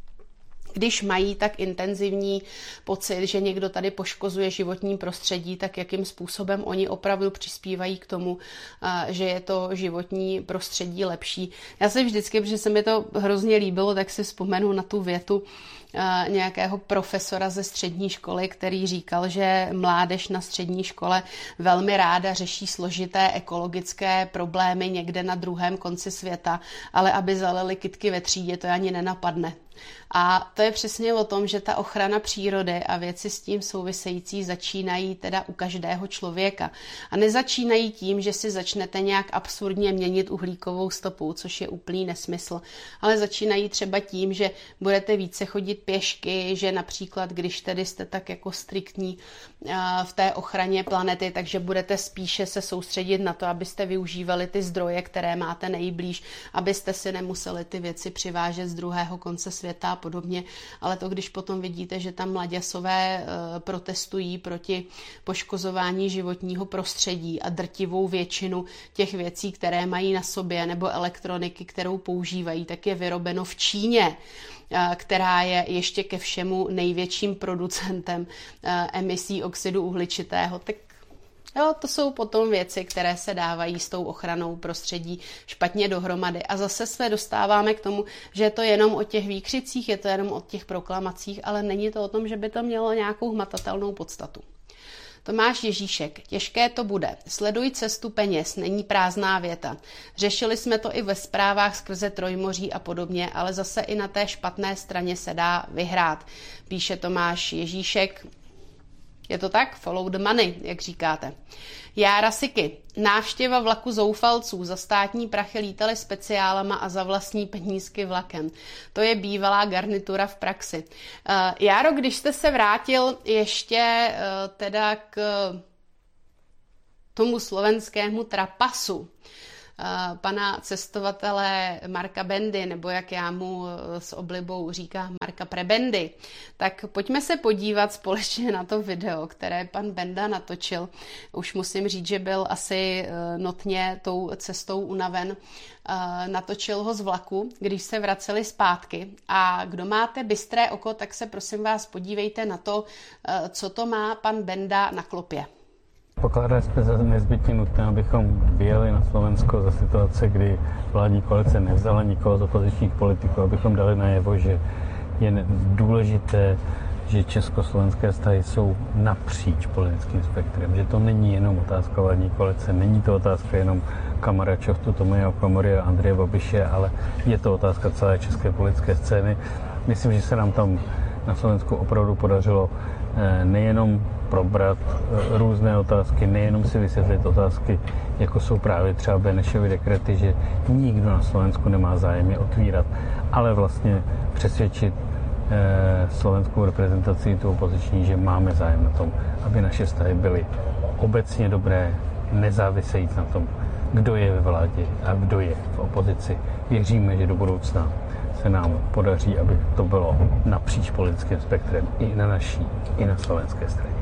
když mají tak intenzivní pocit, že někdo tady poškozuje životní prostředí, tak jakým způsobem oni opravdu přispívají k tomu, že je to životní prostředí lepší. Já si vždycky, protože se mi to hrozně líbilo, tak si vzpomenu na tu větu nějakého profesora ze střední školy, který říkal, že mládež na střední škole velmi ráda řeší složité ekologické problémy někde na druhém konci světa, ale aby zalili kytky ve třídě, to ani nenapadne. A to je přesně o tom, že ta ochrana přírody a věci s tím související začínají teda u každého člověka. A nezačínají tím, že si začnete nějak absurdně měnit uhlíkovou stopu, což je úplný nesmysl, ale začínají třeba tím, že budete více chodit pěšky, že například, když tedy jste tak jako striktní v té ochraně planety, takže budete spíše se soustředit na to, abyste využívali ty zdroje, které máte nejblíž, abyste si nemuseli ty věci přivážet z druhého konce světa a podobně, ale to, když potom vidíte, že tam mladěsové protestují proti poškozování životního prostředí a drtivou většinu těch věcí, které mají na sobě, nebo elektroniky, kterou používají, tak je vyrobeno v Číně, která je ještě ke všemu největším producentem emisí oxidu uhličitého. Tak Jo, to jsou potom věci, které se dávají s tou ochranou prostředí špatně dohromady. A zase se dostáváme k tomu, že je to jenom o těch výkřicích, je to jenom o těch proklamacích, ale není to o tom, že by to mělo nějakou hmatatelnou podstatu. Tomáš Ježíšek, těžké to bude. Sleduj cestu peněz, není prázdná věta. Řešili jsme to i ve zprávách skrze Trojmoří a podobně, ale zase i na té špatné straně se dá vyhrát. Píše Tomáš Ježíšek. Je to tak? Follow the money, jak říkáte. Jára Siky. Návštěva vlaku zoufalců. Za státní prachy lítali speciálama a za vlastní penízky vlakem. To je bývalá garnitura v praxi. Uh, Járo, když jste se vrátil ještě uh, teda k tomu slovenskému trapasu, pana cestovatele Marka Bendy, nebo jak já mu s oblibou říkám Marka Prebendy, tak pojďme se podívat společně na to video, které pan Benda natočil. Už musím říct, že byl asi notně tou cestou unaven. Natočil ho z vlaku, když se vraceli zpátky. A kdo máte bystré oko, tak se prosím vás podívejte na to, co to má pan Benda na klopě. Pokládá jsme za nezbytně nutné, abychom vyjeli na Slovensko za situace, kdy vládní koalice nevzala nikoho z opozičních politiků, abychom dali najevo, že je důležité, že československé vztahy jsou napříč politickým spektrem, že to není jenom otázka vládní koalice, není to otázka jenom Kamara Čoftu, Tomia Okamury a Andreje Babiše, ale je to otázka celé české politické scény. Myslím, že se nám tam na Slovensku opravdu podařilo nejenom probrat různé otázky, nejenom si vysvětlit otázky, jako jsou právě třeba Benešovy dekrety, že nikdo na Slovensku nemá zájem je otvírat, ale vlastně přesvědčit eh, slovenskou reprezentaci, tu opoziční, že máme zájem na tom, aby naše vztahy byly obecně dobré, nezávisejíc na tom, kdo je ve vládě a kdo je v opozici. Věříme, že do budoucna se nám podaří, aby to bylo napříč politickým spektrem i na naší, i na slovenské straně.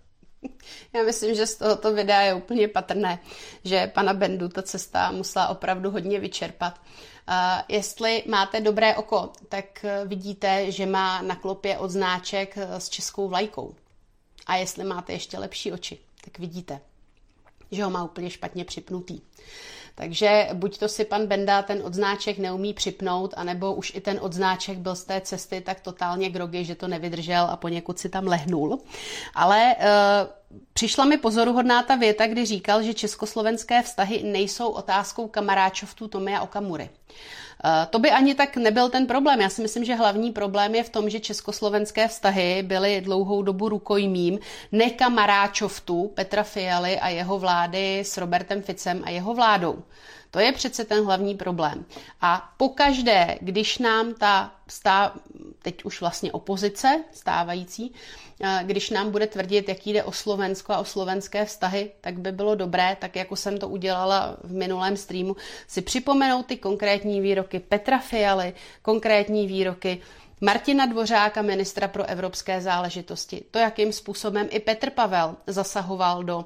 Já myslím, že z tohoto videa je úplně patrné, že pana Bendu ta cesta musela opravdu hodně vyčerpat. Uh, jestli máte dobré oko, tak vidíte, že má na klopě odznáček s českou vlajkou. A jestli máte ještě lepší oči, tak vidíte, že ho má úplně špatně připnutý. Takže buď to si pan Benda ten odznáček neumí připnout, anebo už i ten odznáček byl z té cesty tak totálně grogy, že to nevydržel a poněkud si tam lehnul. Ale e, přišla mi pozoruhodná ta věta, kdy říkal, že československé vztahy nejsou otázkou kamaráčovtů Tomia Okamury. E, to by ani tak nebyl ten problém. Já si myslím, že hlavní problém je v tom, že československé vztahy byly dlouhou dobu rukojmím nekamaráčovtů Petra Fialy a jeho vlády s Robertem Ficem a jeho vládou. To je přece ten hlavní problém. A pokaždé, když nám ta stá, teď už vlastně opozice stávající, když nám bude tvrdit, jak jde o Slovensko a o slovenské vztahy, tak by bylo dobré, tak jako jsem to udělala v minulém streamu, si připomenout ty konkrétní výroky Petra Fialy, konkrétní výroky Martina Dvořáka, ministra pro evropské záležitosti. To, jakým způsobem i Petr Pavel zasahoval do uh,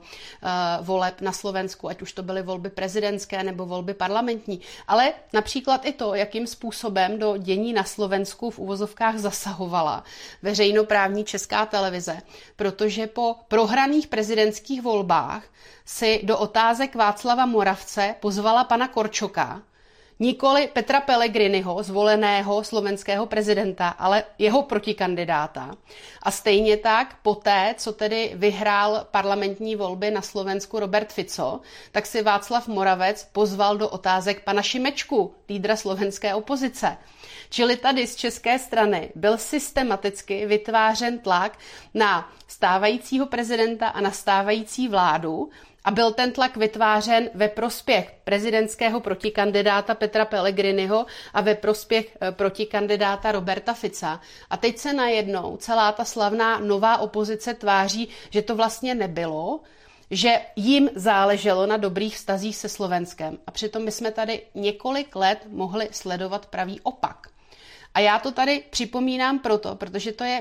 voleb na Slovensku, ať už to byly volby prezidentské nebo volby parlamentní, ale například i to, jakým způsobem do dění na Slovensku v uvozovkách zasahovala veřejnoprávní Česká televize, protože po prohraných prezidentských volbách si do otázek Václava Moravce pozvala pana Korčoka, nikoli Petra Pellegriniho, zvoleného slovenského prezidenta, ale jeho protikandidáta. A stejně tak poté, co tedy vyhrál parlamentní volby na Slovensku Robert Fico, tak si Václav Moravec pozval do otázek pana Šimečku, lídra slovenské opozice. Čili tady z české strany byl systematicky vytvářen tlak na stávajícího prezidenta a na stávající vládu, a byl ten tlak vytvářen ve prospěch prezidentského protikandidáta Petra Pellegriniho a ve prospěch protikandidáta Roberta Fica. A teď se najednou celá ta slavná nová opozice tváří, že to vlastně nebylo, že jim záleželo na dobrých vztazích se Slovenskem. A přitom my jsme tady několik let mohli sledovat pravý opak. A já to tady připomínám proto, protože to je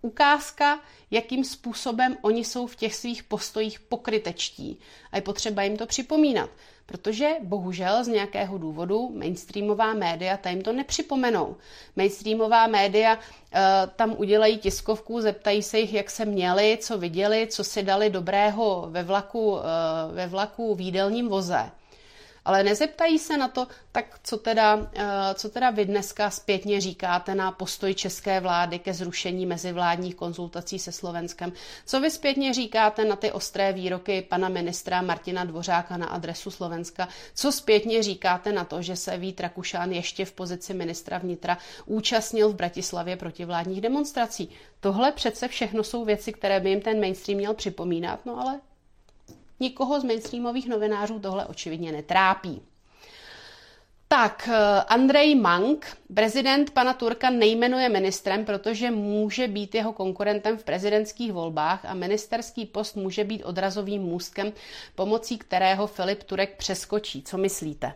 ukázka, jakým způsobem oni jsou v těch svých postojích pokrytečtí. A je potřeba jim to připomínat, protože bohužel z nějakého důvodu mainstreamová média ta jim to nepřipomenou. Mainstreamová média uh, tam udělají tiskovku, zeptají se jich, jak se měli, co viděli, co si dali dobrého ve vlaku, uh, ve vlaku v jídelním voze. Ale nezeptají se na to, tak co teda, co teda vy dneska zpětně říkáte na postoj české vlády ke zrušení mezivládních konzultací se Slovenskem. Co vy zpětně říkáte na ty ostré výroky pana ministra Martina Dvořáka na adresu Slovenska? Co zpětně říkáte na to, že se Vít Rakušan ještě v pozici ministra vnitra účastnil v Bratislavě protivládních demonstrací? Tohle přece všechno jsou věci, které by jim ten mainstream měl připomínat, no ale nikoho z mainstreamových novinářů tohle očividně netrápí. Tak, Andrej Mank, prezident pana Turka nejmenuje ministrem, protože může být jeho konkurentem v prezidentských volbách a ministerský post může být odrazovým můstkem, pomocí kterého Filip Turek přeskočí. Co myslíte?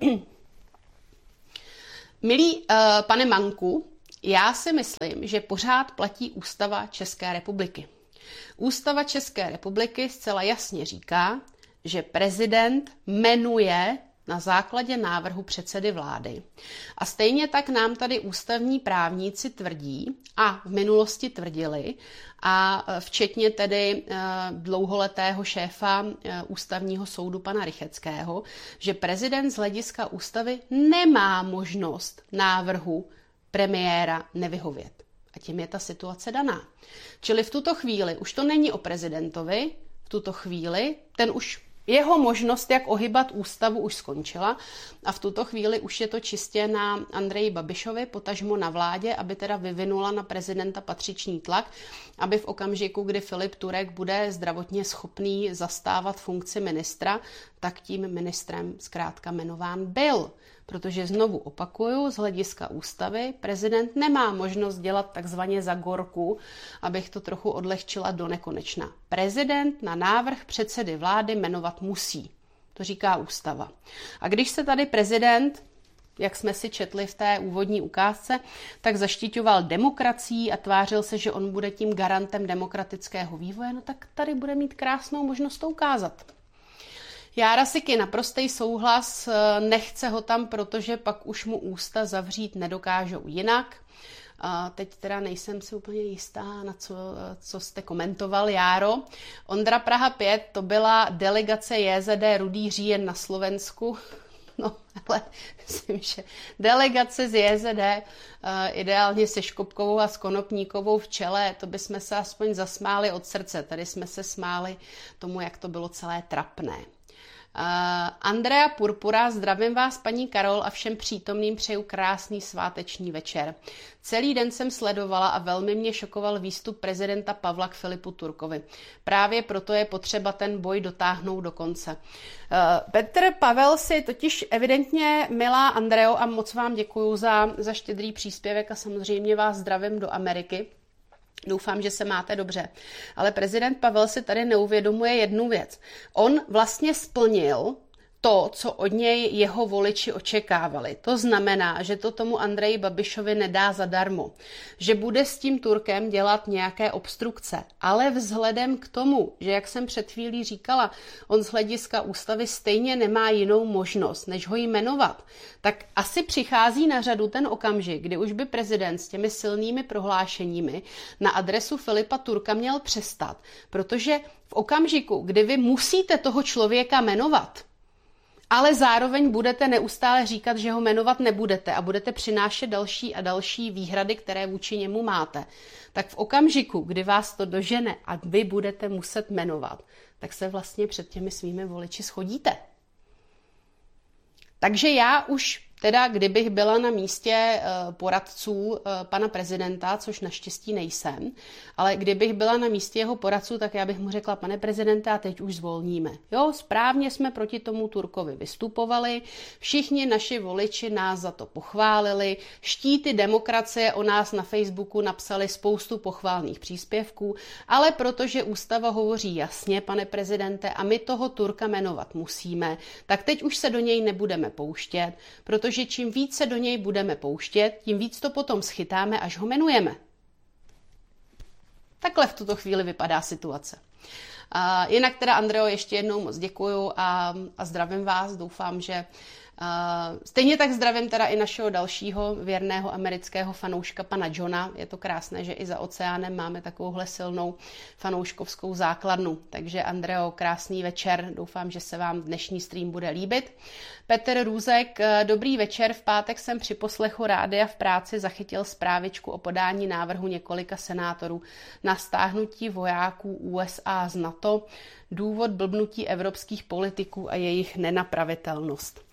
Milý uh, pane Manku, já si myslím, že pořád platí Ústava České republiky. Ústava České republiky zcela jasně říká, že prezident jmenuje na základě návrhu předsedy vlády. A stejně tak nám tady ústavní právníci tvrdí a v minulosti tvrdili, a včetně tedy dlouholetého šéfa ústavního soudu pana Rycheckého, že prezident z hlediska ústavy nemá možnost návrhu premiéra nevyhovět. A tím je ta situace daná. Čili v tuto chvíli už to není o prezidentovi, v tuto chvíli ten už jeho možnost, jak ohybat ústavu, už skončila a v tuto chvíli už je to čistě na Andreji Babišovi, potažmo na vládě, aby teda vyvinula na prezidenta patřičný tlak, aby v okamžiku, kdy Filip Turek bude zdravotně schopný zastávat funkci ministra, tak tím ministrem zkrátka jmenován byl. Protože znovu opakuju, z hlediska ústavy prezident nemá možnost dělat takzvaně za gorku, abych to trochu odlehčila do nekonečna. Prezident na návrh předsedy vlády jmenovat musí. To říká ústava. A když se tady prezident, jak jsme si četli v té úvodní ukázce, tak zaštiťoval demokracií a tvářil se, že on bude tím garantem demokratického vývoje, no tak tady bude mít krásnou možnost to ukázat. Jára Siky, naprostý souhlas, nechce ho tam, protože pak už mu ústa zavřít nedokážou jinak. A teď teda nejsem si úplně jistá, na co, co jste komentoval, Járo. Ondra Praha pět, to byla delegace J Z D Rudý říjen na Slovensku. No, ale myslím, že delegace z J Z D, uh, ideálně se Škopkovou a s Konopníkovou v čele, to bychom se aspoň zasmáli od srdce. Tady jsme se smáli tomu, jak to bylo celé trapné. Uh, Andrea Purpura, zdravím vás, paní Karol, a všem přítomným přeju krásný sváteční večer. Celý den jsem sledovala a velmi mě šokoval výstup prezidenta Pavla k Filipu Turkovi. Právě proto je potřeba ten boj dotáhnout do konce. Uh, Petr Pavel si totiž evidentně, milá Andreo, a moc vám děkuju za, za štědrý příspěvek a samozřejmě vás zdravím do Ameriky. Doufám, že se máte dobře. Ale prezident Pavel si tady neuvědomuje jednu věc. On vlastně splnil to, co od něj jeho voliči očekávali. To znamená, že to tomu Andreji Babišovi nedá zadarmo. Že bude s tím Turkem dělat nějaké obstrukce. Ale vzhledem k tomu, že jak jsem před chvílí říkala, on z hlediska ústavy stejně nemá jinou možnost, než ho jmenovat, tak asi přichází na řadu ten okamžik, kdy už by prezident s těmi silnými prohlášeními na adresu Filipa Turka měl přestat. Protože v okamžiku, kdy vy musíte toho člověka jmenovat, ale zároveň budete neustále říkat, že ho jmenovat nebudete a budete přinášet další a další výhrady, které vůči němu máte, tak v okamžiku, kdy vás to dožene a vy budete muset jmenovat, tak se vlastně před těmi svými voliči shodíte. Takže já už teda, kdybych byla na místě poradců pana prezidenta, což naštěstí nejsem, ale kdybych byla na místě jeho poradců, tak já bych mu řekla, pane prezidente, a teď už zvolníme. Jo, správně jsme proti tomu Turkovi vystupovali, všichni naši voliči nás za to pochválili, štíty demokracie o nás na Facebooku napsali spoustu pochválných příspěvků, ale protože ústava hovoří jasně, pane prezidente, a my toho Turka jmenovat musíme, tak teď už se do něj nebudeme pouštět, protože protože čím více do něj budeme pouštět, tím víc to potom schytáme, až ho jmenujeme. Takhle v tuto chvíli vypadá situace. A jinak teda, Andreo, ještě jednou moc děkuju a, a zdravím vás. Doufám, že Uh, stejně tak zdravím teda i našeho dalšího věrného amerického fanouška, pana Johna. Je to krásné, že i za oceánem máme takovouhle silnou fanouškovskou základnu. Takže Andreo, krásný večer. Doufám, že se vám dnešní stream bude líbit. Petr Růzek, dobrý večer. V pátek jsem při poslechu rádia v práci zachytil zprávičku o podání návrhu několika senátorů na stáhnutí vojáků U S A z NATO. Důvod blbnutí evropských politiků a jejich nenapravitelnost.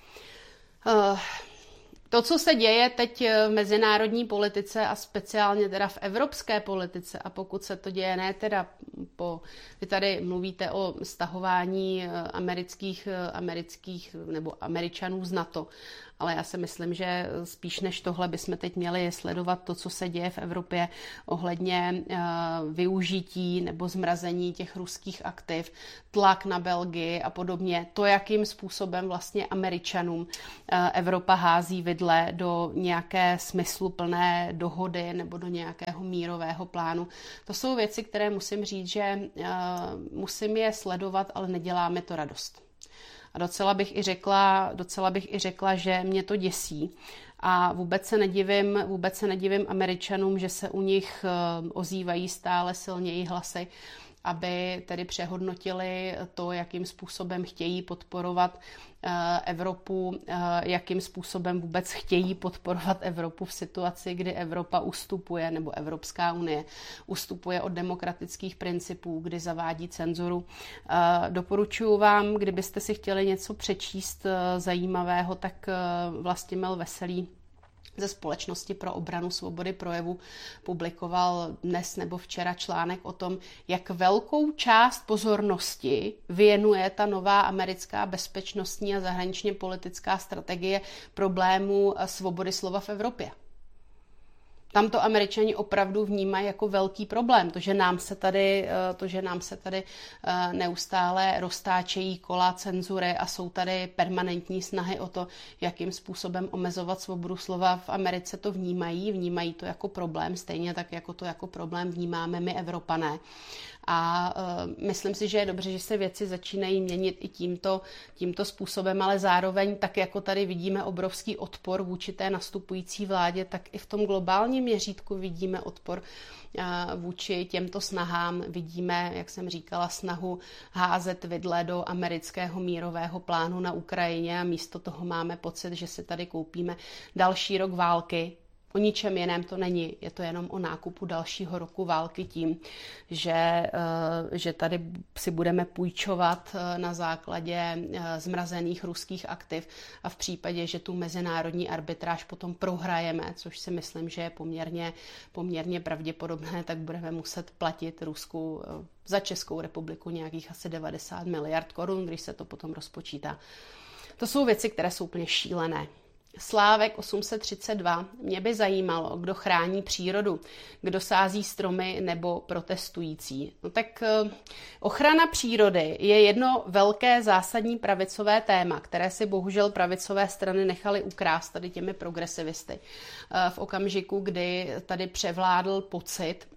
To, co se děje teď v mezinárodní politice a speciálně teda v evropské politice, a pokud se to děje ne teda po, vy tady mluvíte o stahování amerických, amerických nebo Američanů z NATO, ale já si myslím, že spíš než tohle bychom teď měli sledovat to, co se děje v Evropě ohledně uh, využití nebo zmrazení těch ruských aktiv, tlak na Belgii a podobně. To, jakým způsobem vlastně Američanům uh, Evropa hází vidle do nějaké smysluplné dohody nebo do nějakého mírového plánu. To jsou věci, které musím říct, že uh, musím je sledovat, ale nedělá mi to radost. A docela bych i řekla, docela bych i řekla, že mě to děsí. A vůbec se nedivím, vůbec se nedivím Američanům, že se u nich ozývají stále silněji hlasy, aby tedy přehodnotili to, jakým způsobem chtějí podporovat Evropu, jakým způsobem vůbec chtějí podporovat Evropu v situaci, kdy Evropa ustupuje, nebo Evropská unie ustupuje od demokratických principů, kdy zavádí cenzuru. Doporučuji vám, kdybyste si chtěli něco přečíst zajímavého, tak Vlastimil Veselý ze Společnosti pro obranu svobody projevu publikoval dnes nebo včera článek o tom, jak velkou část pozornosti věnuje ta nová americká bezpečnostní a zahraničně politická strategie problému svobody slova v Evropě. Tam to Američani opravdu vnímají jako velký problém. To, že nám se tady, to, že nám se tady neustále roztáčejí kola cenzury a jsou tady permanentní snahy o to, jakým způsobem omezovat svobodu slova v Americe, to vnímají. Vnímají to jako problém, stejně tak jako to jako problém vnímáme my, Evropané. A uh, myslím si, že je dobře, že se věci začínají měnit i tímto, tímto způsobem, ale zároveň tak, jako tady vidíme obrovský odpor vůči té nastupující vládě, tak i v tom globálním měřítku vidíme odpor uh, vůči těmto snahám. Vidíme, jak jsem říkala, snahu házet vidle do amerického mírového plánu na Ukrajině a místo toho máme pocit, že si tady koupíme další rok války. O ničem jiném to není, je to jenom o nákupu dalšího roku války tím, že, že tady si budeme půjčovat na základě zmrazených ruských aktiv a v případě, že tu mezinárodní arbitráž potom prohrajeme, což si myslím, že je poměrně, poměrně pravděpodobné, tak budeme muset platit Rusku za Českou republiku nějakých asi devadesát miliard korun, když se to potom rozpočítá. To jsou věci, které jsou úplně šílené. Slávek osm set třicet dva. Mě by zajímalo, kdo chrání přírodu, kdo sází stromy nebo protestující. No tak ochrana přírody je jedno velké zásadní pravicové téma, které si bohužel pravicové strany nechaly ukrást tady těmi progresivisty. V okamžiku, kdy tady převládl pocit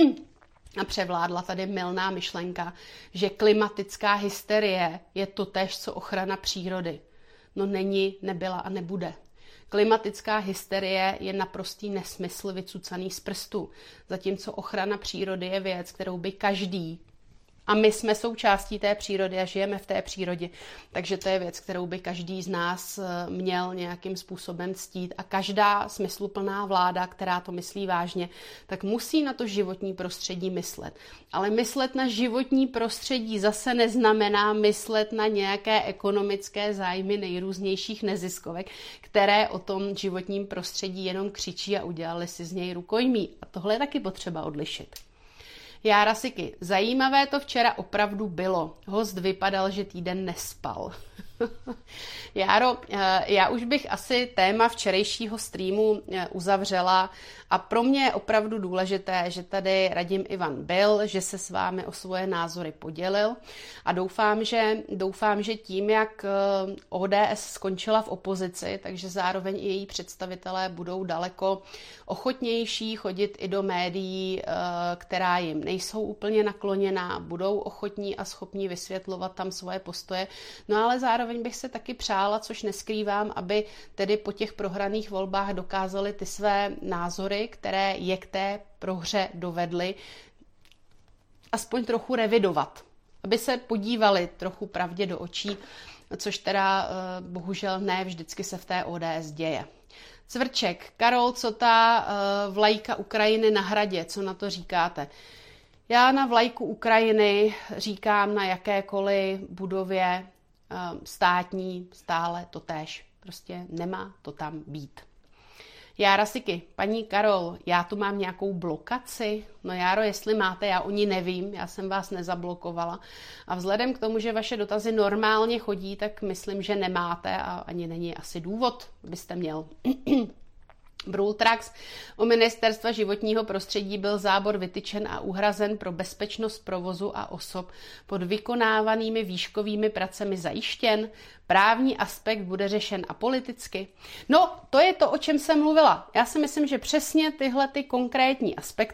a převládla tady mylná myšlenka, že klimatická hysterie je totéž, co ochrana přírody. No není, nebyla a nebude. Klimatická hysterie je naprostý nesmysl vycucaný z prstu, zatímco ochrana přírody je věc, kterou by každý, a my jsme součástí té přírody a žijeme v té přírodě, takže to je věc, kterou by každý z nás měl nějakým způsobem ctít a každá smysluplná vláda, která to myslí vážně, tak musí na to životní prostředí myslet. Ale myslet na životní prostředí zase neznamená myslet na nějaké ekonomické zájmy nejrůznějších neziskovek, které o tom životním prostředí jenom křičí a udělali si z něj rukojmí. A tohle je taky potřeba odlišit. Jára Siky, zajímavé to včera opravdu bylo. Host vypadal, že týden nespal. Járo, já už bych asi téma včerejšího streamu uzavřela a pro mě je opravdu důležité, že tady Radim Ivan byl, že se s vámi o svoje názory podělil a doufám, že, doufám, že tím, jak O D S skončila v opozici, takže zároveň i její představitelé budou daleko ochotnější chodit i do médií, která jim nejsou úplně nakloněná, budou ochotní a schopní vysvětlovat tam svoje postoje. No ale zároveň bych se taky přála, což neskrývám, aby tedy po těch prohraných volbách dokázali ty své názory, které je k té prohře dovedly, aspoň trochu revidovat. Aby se podívali trochu pravdě do očí, což teda bohužel ne vždycky se v té O D S děje. Cvrček, Karol, co ta vlajka Ukrajiny na hradě, co na to říkáte? Já na vlajku Ukrajiny říkám na jakékoliv budově státní stále totéž. Prostě nemá to tam být. Jára Siky, paní Karol, já tu mám nějakou blokaci? No Járo, jestli máte, já o ní nevím, já jsem vás nezablokovala. A vzhledem k tomu, že vaše dotazy normálně chodí, tak myslím, že nemáte a ani není asi důvod, abyste měl. Brultrax, u Ministerstva životního prostředí byl zábor vytyčen a uhrazen pro bezpečnost provozu a osob pod vykonávanými výškovými pracemi zajištěn. Právní aspekt bude řešen apoliticky. No, to je to, o čem jsem mluvila. Já si myslím, že přesně tyhle ty konkrétní aspekty